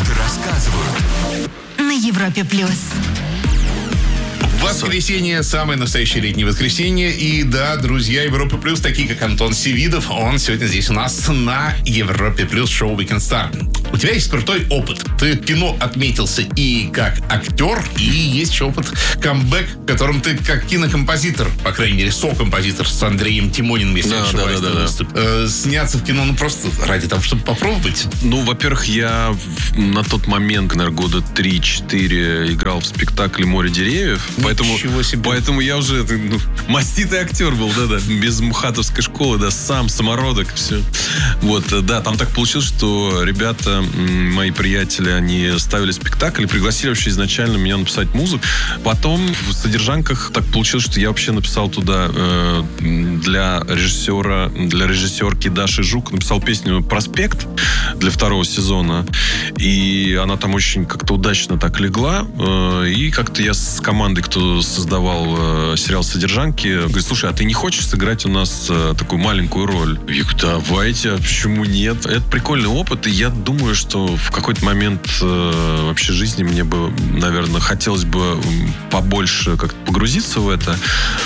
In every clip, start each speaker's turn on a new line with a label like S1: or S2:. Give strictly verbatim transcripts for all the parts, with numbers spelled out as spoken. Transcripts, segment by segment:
S1: зажигают и рассказывают.
S2: На Европе плюс.
S3: Воскресенье, самое настоящее летнее воскресенье. И да, друзья, Европа Плюс, такие как Антон Севидов, он сегодня здесь у нас на Европе Плюс шоу Weekend Star. У тебя есть крутой опыт. Ты в кино отметился и как актер, и есть еще опыт камбэк, в котором ты как кинокомпозитор, по крайней мере, со-композитор с Андреем Тимониным, если
S4: да,
S3: не ошибаюсь,
S4: да, да, да,
S3: да. Э, сняться в кино, ну просто ради того, чтобы попробовать.
S4: Ну, во-первых, я на тот момент, наверное, года три-четыре играл в спектакле «Море деревьев». Поэтому, поэтому я уже ну, маститый актер был, да-да, без мухатовской школы, да, сам, самородок, все. Вот, да, там так получилось, что ребята, мои приятели, они ставили спектакль и пригласили вообще изначально меня написать музыку. Потом в «Содержанках» так получилось, что я вообще написал туда э, для режиссера, для режиссерки Даши Жук, написал песню «Проспект» для второго сезона. И она там очень как-то удачно так легла. Э, и как-то я с командой, кто создавал э, сериал «Содержанки», говорит: слушай, а ты не хочешь сыграть у нас э, такую маленькую роль? Я говорю: давайте, а почему нет? Это прикольный опыт, и я думаю, что в какой-то момент э, вообще жизни мне бы, наверное, хотелось бы побольше как-то погрузиться в это.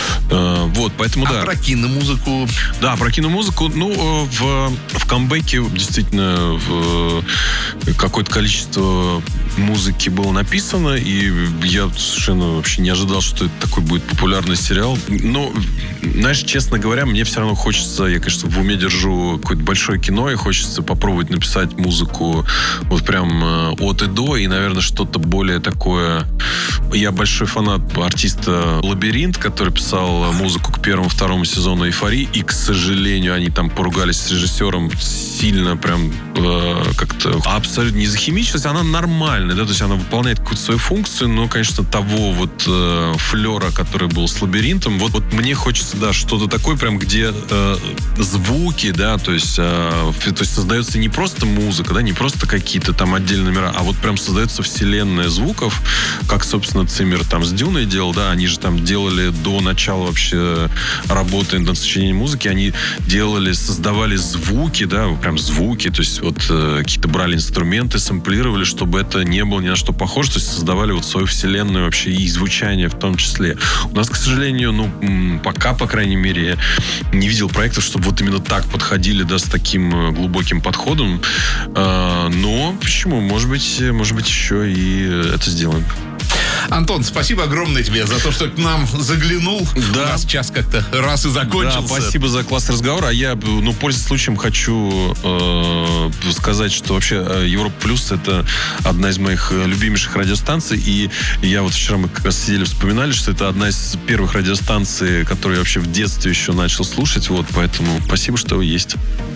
S4: Э, вот, поэтому
S3: а
S4: да.
S3: А про киномузыку?
S4: Да, про киномузыку. Ну, в, в камбэке действительно в, какое-то количество музыки было написано, и я совершенно вообще не ожидал, что это такой будет популярный сериал. Но, знаешь, честно говоря, мне все равно хочется, я, конечно, в уме держу какое-то большое кино, и хочется попробовать написать музыку вот прям от и до, и, наверное, что-то более такое. Я большой фанат артиста «Лабиринт», который писал музыку к первому, второму сезону «Эйфории», и, к сожалению, они там поругались с режиссером сильно прям э, как-то абсолютно не захимичилась. Она нормальная, да, то есть она выполняет какую-то свою функцию, но, конечно, того вот э, флера, который был с «Лабиринтом», вот, вот мне хочется, да, что-то такое прям, где э, звуки, да, то есть, э, то есть создается не просто музыка, да, не просто какие-то там отдельные номера, а вот прям создается вселенная звуков, как, собственно, Циммер там с «Дюной» делал, да, они же там делали до начала вообще работы над сочинением музыки, они делали, создавали звуки, да, прям звуки, то есть вот э, какие-то брали инструменты, сэмплировали, чтобы это не было ни на что похоже, то есть создавали вот свою вселенную вообще и звучание в том числе. У нас, к сожалению, ну, пока, по крайней мере, я не видел проектов, чтобы вот именно так подходили, да, с таким глубоким подходом. Э, но почему? Может быть, может быть, еще и это сделаем.
S3: Антон, спасибо огромное тебе за то, что к нам заглянул.
S4: Да.
S3: У нас час как-то раз и закончился.
S4: Да, спасибо за классный разговор. А я, ну, пользуясь случаем, хочу э, сказать, что вообще Европа Плюс — это одна из моих любимейших радиостанций. И я вот вчера, мы как раз сидели, вспоминали, что это одна из первых радиостанций, которые я вообще в детстве еще начал слушать. Вот, поэтому спасибо, что вы есть.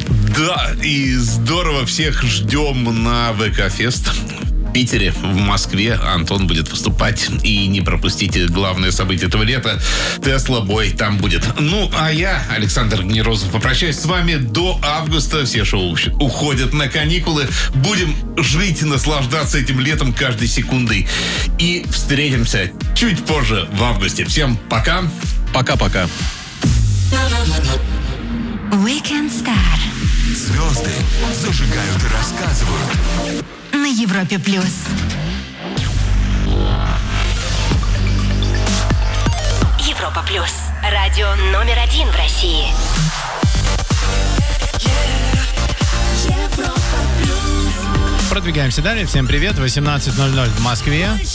S3: Да, и здорово. Всех ждем на ВК-фест. В Питере, в Москве Антон будет выступать. И не пропустите главное событие этого лета. Тесла Бой там будет. Ну, а я, Александр Гнерозов, попрощаюсь с вами до августа. Все шоу уходят на каникулы. Будем жить и наслаждаться этим летом каждой секундой. И встретимся чуть позже в августе. Всем пока.
S4: Пока-пока.
S2: Weekend Star.
S1: Звезды зажигают и рассказывают.
S2: На Европе плюс.
S5: Европа плюс. Радио номер один в России.
S6: Продвигаемся далее. Всем привет. восемнадцать ноль ноль в Москве.